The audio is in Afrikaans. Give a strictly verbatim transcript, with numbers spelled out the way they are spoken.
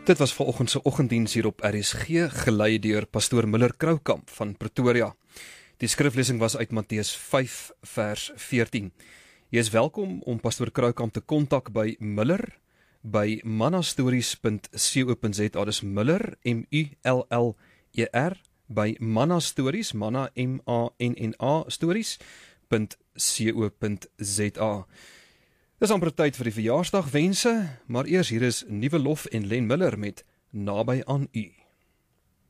Dit was vanoggend se oggenddiens hier op R S G, gelei deur pastoor Miller Kroukamp van Pretoria. Die skriflesing was uit Matteus vyf vers veertien. Jy is welkom om pastoor Kroukamp te kontak by Miller by mannastories punt co punt za. Dis Miller, M U L L E R, by mannastories, manna M A N N A stories punt co punt za. Dis amper tyd vir die verjaarsdagwense, maar eers hier is Nuwe Lof en Len Miller met Naby aan U.